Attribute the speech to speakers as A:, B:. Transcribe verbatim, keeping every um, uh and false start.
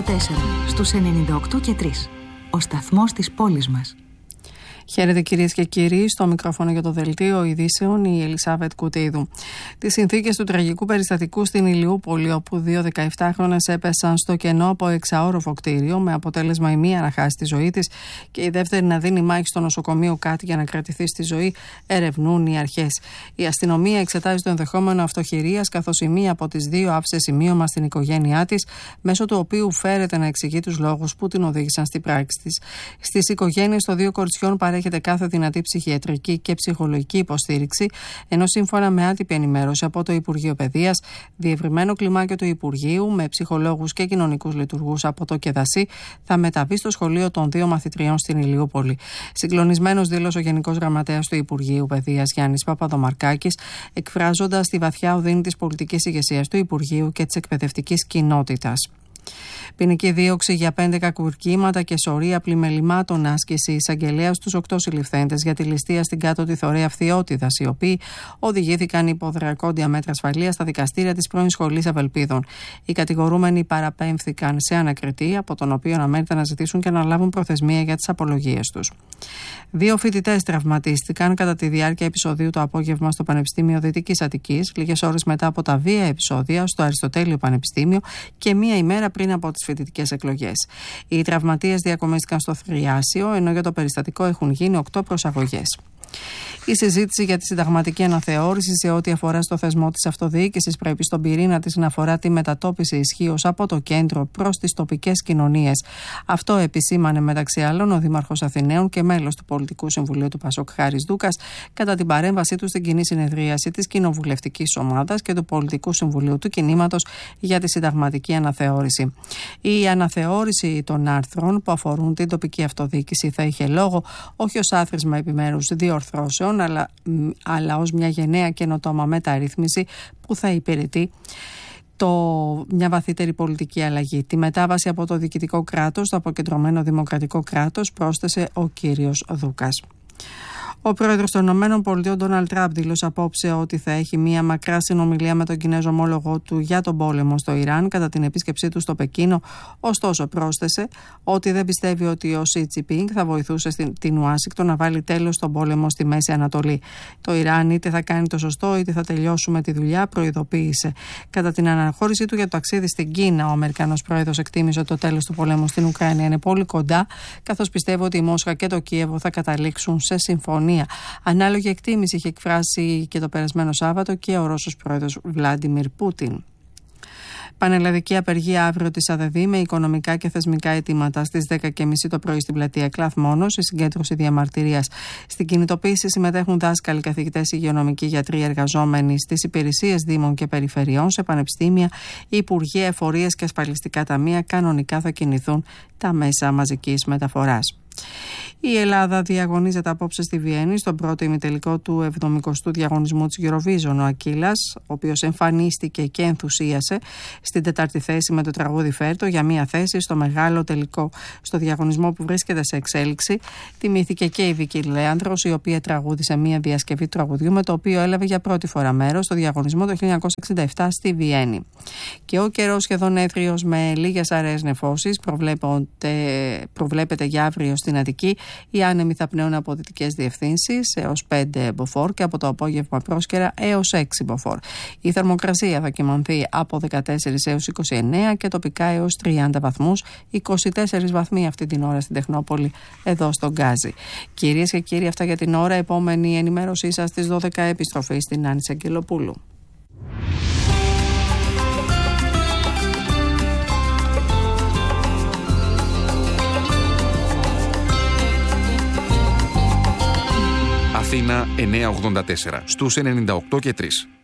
A: τέσσερα στους ενενήντα οκτώ και τρία. Ο σταθμός της πόλης μας.
B: Χαίρετε κυρίες και κύριοι, στο μικρόφωνο για το δελτίο ειδήσεων η Ελισάβετ Κουτίδου. Τις συνθήκες του τραγικού περιστατικού στην Ηλιούπολη, όπου δύο δεκαεπτάχρονες έπεσαν στο κενό από εξαόροφο κτίριο, με αποτέλεσμα η μία να χάσει τη ζωή της και η δεύτερη να δίνει μάχη στο νοσοκομείο κάτι για να κρατηθεί στη ζωή, ερευνούν οι αρχές. Η αστυνομία εξετάζει το ενδεχόμενο αυτοχειρίας, καθώς η μία από τις δύο άφησε σημείωμα στην οικογένειά της, μέσω του οποίου φέρεται να εξηγεί τους λόγους που την οδήγησαν στην πράξη της. Στις οικογένειες των δύο κοριτσιών παρέχεται κάθε δυνατή ψυχιατρική και ψυχολογική υποστήριξη, ενώ σύμφωνα με άτυπη ενημέρωση από το Υπουργείο Παιδείας, διευρυμένο κλιμάκιο του Υπουργείου με ψυχολόγους και κοινωνικούς λειτουργούς από το Κεδασί θα μεταβεί στο σχολείο των δύο μαθητριών στην Ηλιούπολη. Συγκλονισμένος δήλωσε ο Γενικός Γραμματέας του Υπουργείου Παιδείας Γιάννης Παπαδομαρκάκης, εκφράζοντας τη βαθιά οδύνη της πολιτικής ηγεσίας του Υπουργείου και της εκπαιδευτικής κοινότητας. Ποινική δίωξη για πέντε κακουργήματα και σωρία πλημελημάτων άσκηση εισαγγελέας στους οκτώ συλληφθέντες για τη ληστεία στην κάτω τη Θωρέα Φθιώτιδας, οι οποίοι οδηγήθηκαν υπό δρακόντια μέτρα ασφαλείας στα δικαστήρια της πρώην Σχολής Ευελπίδων. Οι κατηγορούμενοι παραπέμφθηκαν σε ανακριτή, από τον οποίο αναμένεται να ζητήσουν και να λάβουν προθεσμία για τις απολογίες τους. Δύο φοιτητές τραυματίστηκαν κατά τη διάρκεια επεισοδίου το απόγευμα στο Πανεπιστήμιο Δυτικής Αττικής, λίγες ώρες μετά από τα βία επεισόδια στο Αριστοτέλειο Πανεπιστήμιο και μία ημέρα πριν από τις φοιτητικές εκλογές. Οι τραυματίες διακομίστηκαν στο Θριάσιο, ενώ για το περιστατικό έχουν γίνει οκτώ προσαγωγές. Η συζήτηση για τη συνταγματική αναθεώρηση σε ό,τι αφορά στο θεσμό της αυτοδιοίκησης πρέπει στον πυρήνα της να αφορά τη μετατόπιση ισχύως από το κέντρο προς τις τοπικές κοινωνίες. Αυτό επισήμανε μεταξύ άλλων ο Δήμαρχος Αθηναίων και μέλος του Πολιτικού Συμβουλίου του Πασόκ Χάρης Δούκας κατά την παρέμβασή του στην κοινή συνεδρίαση της Κοινοβουλευτικής Ομάδας και του Πολιτικού Συμβουλίου του Κινήματος για τη συνταγματική αναθεώρηση. Η αναθεώρηση των άρθρων που αφορούν την τοπική αυτοδιοίκηση θα είχε λόγο όχι ως άθροισμα επιμέρους διορθώσεων, αλλά, αλλά ως μια γενναία καινοτόμα μεταρρύθμιση που θα υπηρετεί το, μια βαθύτερη πολιτική αλλαγή. Τη μετάβαση από το διοικητικό κράτος στο αποκεντρωμένο δημοκρατικό κράτος, πρόσθεσε ο κύριος Δούκας. Ο πρόεδρος των ΗΠΑ, Ντόναλντ Τραμπ, δήλωσε απόψε ότι θα έχει μία μακρά συνομιλία με τον Κινέζο ομόλογό του για τον πόλεμο στο Ιράν κατά την επίσκεψή του στο Πεκίνο. Ωστόσο, πρόσθεσε ότι δεν πιστεύει ότι ο Σι Τζινπίνγκ θα βοηθούσε στην, την Ουάσιγκτον να βάλει τέλος στον πόλεμο στη Μέση Ανατολή. Το Ιράν είτε θα κάνει το σωστό είτε θα τελειώσουμε τη δουλειά, προειδοποίησε. Κατά την αναχώρησή του για το ταξίδι στην Κίνα, ο Αμερικανός πρόεδρος εκτίμησε ότι το τέλος του πολέμου στην Ουκρανία είναι πολύ κοντά, καθώς πιστεύει ότι η Μόσχα και το Κίεβο θα καταλήξουν σε συμφωνία. Ανάλογη εκτίμηση είχε εκφράσει και το περασμένο Σάββατο και ο Ρώσος πρόεδρος Βλάντιμιρ Πούτιν. Πανελλαδική απεργία αύριο της ΑΔΔ με οικονομικά και θεσμικά αιτήματα στις δέκα και μισή το πρωί στην πλατεία Κλαθμόνος, η συγκέντρωση διαμαρτυρίας. Στην κινητοποίηση συμμετέχουν δάσκαλοι, καθηγητές, υγειονομικοί, γιατροί, εργαζόμενοι στις υπηρεσίες δήμων και περιφερειών, σε πανεπιστήμια, υπουργεία, εφορίες και ασφαλιστικά ταμεία. Κανονικά θα κινηθούν τα μέσα μαζικής μεταφοράς. Η Ελλάδα διαγωνίζεται απόψε στη Βιέννη στον πρώτο ημιτελικό του εβδομηκοστού διαγωνισμού της Eurovision. Ο Ακύλας, ο οποίος εμφανίστηκε και ενθουσίασε στην τετάρτη θέση με το τραγούδι Φέρτο για μία θέση στο μεγάλο τελικό. Στο διαγωνισμό που βρίσκεται σε εξέλιξη, τιμήθηκε και η Βίκη Λέανδρος, η οποία τραγούδισε μία διασκευή τραγουδιού με το οποίο έλαβε για πρώτη φορά μέρος στο διαγωνισμό το χίλια εννιακόσια εξήντα επτά στη Βιέννη. Και ο καιρός σχεδόν έθριος με λίγες αραιές νεφώσεις προβλέπεται για αύριο στην Αττική. Οι άνεμοι θα πνέουν από δυτικές διευθύνσεις έως πέντε μποφόρ και από το απόγευμα πρόσκαιρα έως έξι μποφόρ. Η θερμοκρασία θα κυμανθεί από δεκατέσσερα έως είκοσι εννέα και τοπικά έως τριάντα βαθμούς, είκοσι τέσσερις βαθμοί αυτή την ώρα στην Τεχνόπολη, εδώ στον Γκάζι. Κυρίες και κύριοι, αυτά για την ώρα. Επόμενη ενημέρωσή σας στις δώδεκα, επιστροφή στην Άννη Αγγελοπούλου.
C: Αθήνα εννιακόσια ογδόντα τέσσερα στους ενενήντα οκτώ και τρία.